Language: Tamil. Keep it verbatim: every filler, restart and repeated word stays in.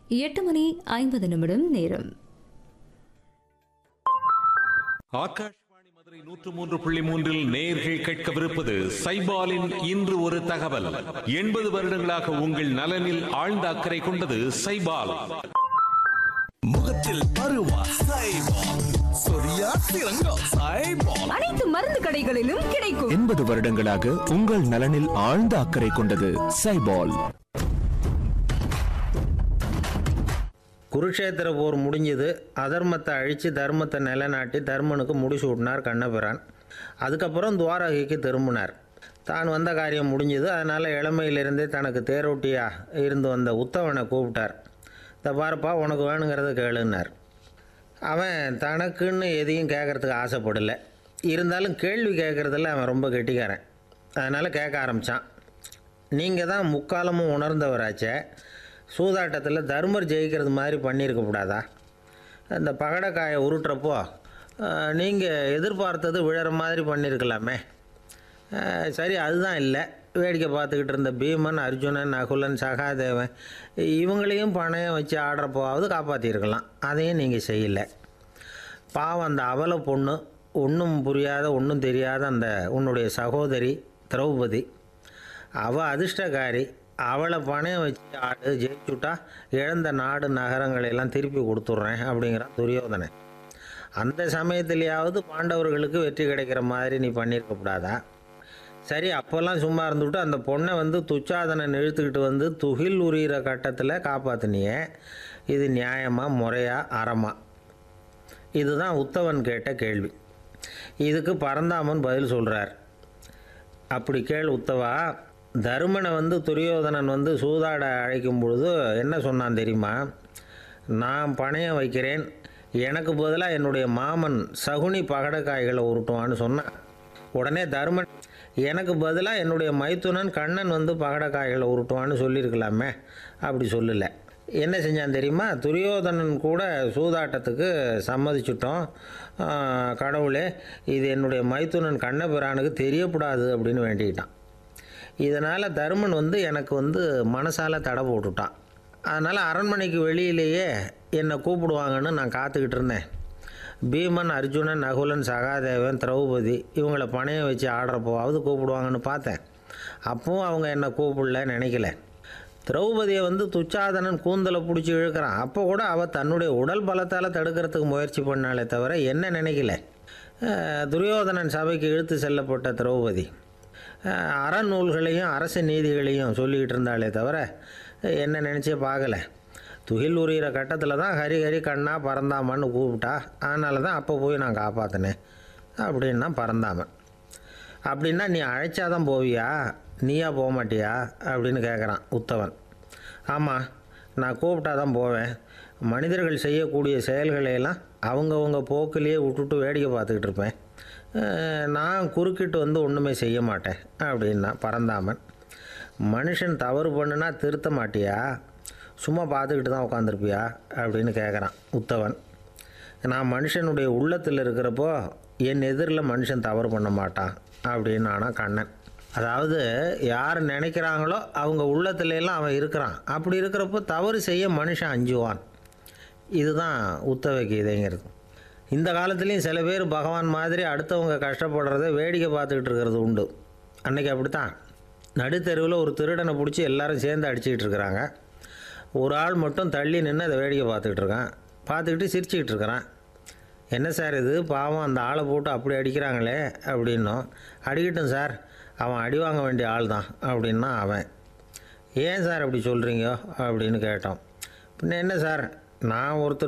எட்டு மணி ஐம்பது நிமிடம் நேரம். ஆகாஷ்வாணி மதுரை நூற்று மூன்று புள்ளி மூன்றில் நேயர்கள் கேட்கவிருப்பது சைபாலின் இன்று ஒரு தகவல். எண்பது வருடங்களாக உங்கள் நலனில் ஆழ்ந்த அக்கறை கொண்டது சைபால். முகத்தில் பருவா சைபால், சொரியா சிறங்கா சைபால், அனைத்து மருந்து கடைகளிலும் கிடைக்கும். எண்பது வருடங்களாக உங்கள் நலனில் ஆழ்ந்த அக்கறை கொண்டது சைபால். குருஷேத்திர போர் முடிஞ்சது. அதர்மத்தை அழித்து தர்மத்தை நிலைநாட்டி தர்மனுக்கு முடிசூட்டினார் கண்ணபிரான். அதுக்கப்புறம் துவாரகைக்கு திரும்பினார். தான் வந்த காரியம் முடிஞ்சது. அதனால் இளமையிலிருந்தே தனக்கு தேரோட்டியாக இருந்து வந்த உத்தவனை கூப்பிட்டார். இந்த பாருப்பா, உனக்கு வேணுங்கிறத கேளுன்னார். அவன் தனக்குன்னு எதையும் கேட்குறதுக்கு ஆசைப்படலை. இருந்தாலும் கேள்வி கேட்குறதில்ல அவன் ரொம்ப கெட்டிக்காரன். அதனால் கேட்க ஆரம்பித்தான். நீங்கள் தான் முக்காலமும் உணர்ந்தவராச்சே, சூதாட்டத்தில் தர்மர் ஜெயிக்கிறது மாதிரி பண்ணியிருக்கக்கூடாதா? அந்த பகடைக்காயை உருட்டுறப்போ நீங்கள் எதிர்பார்த்தது விழற மாதிரி பண்ணியிருக்கலாமே. சரி, அதுதான் இல்லை. வேடிக்கை பார்த்துக்கிட்டு இருந்த பீமன், அர்ஜுனன், நகுலன், சகாதேவன் இவங்களையும் பணையம் வச்சு ஆடுறப்போவாவது காப்பாற்றிருக்கலாம். அதையும் நீங்கள் செய்யலை. பாவம் அந்த அவல பொண்ணு, ஒன்றும் புரியாத ஒன்றும் தெரியாத அந்த உன்னுடைய சகோதரி திரௌபதி, அவள் அதிர்ஷ்டக்காரி. அவளை பணையம் வச்சு ஆடு, ஜெயிச்சுட்டா இழந்த நாடு நகரங்களெல்லாம் திருப்பி கொடுத்துட்றேன் அப்படிங்கிறான் துரியோதனன். அந்த சமயத்துலேயாவது பாண்டவர்களுக்கு வெற்றி கிடைக்கிற மாதிரி நீ பண்ணியிருக்கக்கூடாதா? சரி, அப்போல்லாம் சும்மா இருந்துவிட்டு அந்த பொண்ணை வந்து துச்சாதனன் இழுத்துக்கிட்டு வந்து துகில் உரிகிற கட்டத்தில் காப்பாற்றினியே. இது நியாயமா, முறையா, அறமா? இதுதான் உத்தவன் கேட்ட கேள்வி. இதுக்கு பரந்தாமன் பதில் சொல்கிறார். அப்படி கேள் உத்தவா. தருமனை வந்து துரியோதனன் வந்து சூதாட அழைக்கும் பொழுது என்ன சொன்னான் தெரியுமா? நான் பணையம் வைக்கிறேன், எனக்கு பதிலாக என்னுடைய மாமன் சகுனி பகடைக்காய்களை உருட்டுவான்னு சொன்னான். உடனே தருமன், எனக்கு பதிலாக என்னுடைய மைத்துனன் கண்ணன் வந்து பகடைக்காய்களை உருட்டுவான்னு சொல்லியிருக்கலாமே. அப்படி சொல்லலை. என்ன செஞ்சான் தெரியுமா? துரியோதனன் கூட சூதாட்டத்துக்கு சம்மதிச்சிட்டோம், கடவுளே இது என்னுடைய மைத்துனன் கண்ணபிரானுக்கு தெரியக்கூடாது அப்படின்னு வேண்டிக்கிட்டான். இதனால் தருமன் வந்து எனக்கு வந்து மனசால் தடை போட்டுட்டான். அதனால் அரண்மனைக்கு வெளியிலேயே என்னை கூப்பிடுவாங்கன்னு நான் காத்துக்கிட்டு இருந்தேன். பீமன், அர்ஜுனன், நகுலன், சகாதேவன், திரௌபதி இவங்கள பணையம் வச்சு ஆடுறப்போவாவது கூப்பிடுவாங்கன்னு பார்த்தேன். அப்பவும் அவங்க என்னை கூப்பிடல, நினைக்கல. திரௌபதியை வந்து துச்சாதனன் கூந்தலை பிடிச்சி இழுக்கிறான். அப்போ கூட அவள் தன்னுடைய உடல் பலத்தால் தடுக்கிறதுக்கு முயற்சி பண்ணாலே தவிர என்ன நினைக்கல. துரியோதனன் சபைக்கு இழுத்து செல்லப்பட்ட திரௌபதி அறநூல்களையும் அரச நீதிகளையும் சொல்லிக்கிட்டு இருந்தாலே தவிர என்ன நினச்சே பார்க்கலை. துகில் உரிகிற கட்டத்தில் தான் ஹரி ஹரி கண்ணா பரந்தாமன்னு கூப்பிட்டா. அதனால தான் அப்போ போய் நான் காப்பாற்றினேன் அப்படின்னா பரந்தாமன். அப்படின்னா நீ அழைச்சாதான் போவியா, நீயா போக மாட்டியா அப்படின்னு கேட்குறான் உத்தவன். ஆமாம், நான் கூப்பிட்டா தான் போவேன். மனிதர்கள் செய்யக்கூடிய செயல்களையெல்லாம் அவங்கவுங்க போக்கிலேயே விட்டுட்டு வேடிக்கை பார்த்துக்கிட்டு இருப்பேன். நான் குறுக்கிட்டு வந்து ஒன்றுமே செய்ய மாட்டேன் அப்படின்னா பரந்தாமன். மனுஷன் தவறு பண்ணுனா திருத்த மாட்டியா, சும்மா பார்த்துக்கிட்டு தான் உட்காந்துருப்பியா அப்படின்னு கேட்குறான் உத்தவன். நான் மனுஷனுடைய உள்ளத்தில் இருக்கிறப்போ என் எதிரில் மனுஷன் தவறு பண்ண மாட்டான் அப்படின்னு ஆனால் கண்ணன். அதாவது யார் நினைக்கிறாங்களோ அவங்க உள்ளத்துலலாம் அவன் இருக்கிறான். அப்படி இருக்கிறப்போ தவறு செய்ய மனுஷன் அஞ்சுவான். இதுதான் உத்தவ கீதைங்கிறது. இந்த காலத்துலேயும் சில பேர் பகவான் மாதிரி அடுத்தவங்க கஷ்டப்படுறத வேடிக்கை பார்த்துக்கிட்டு இருக்கிறது உண்டு. அன்றைக்கி அப்படித்தான். நடுத்தெருவில் ஒரு திருடனை பிடிச்சி எல்லாரும் சேர்ந்து அடிச்சுக்கிட்டு இருக்கிறாங்க. ஒரு ஆள் மட்டும் தள்ளி நின்று அதை வேடிக்கை பார்த்துக்கிட்டு இருக்கான். பார்த்துக்கிட்டு சிரிச்சுக்கிட்டு இருக்கிறான். என்ன சார் இது, பாவம் அந்த ஆளை போட்டு அப்படி அடிக்கிறாங்களே அப்படின்னும். அடிக்கட்டும் சார், அவன் அடி வாங்க வேண்டிய ஆள் தான் அப்படின்னா அவன். ஏன் சார் அப்படி சொல்கிறீங்க அப்படின்னு கேட்டோம். பின்ன என்ன சார், நான் ஒருத்தர்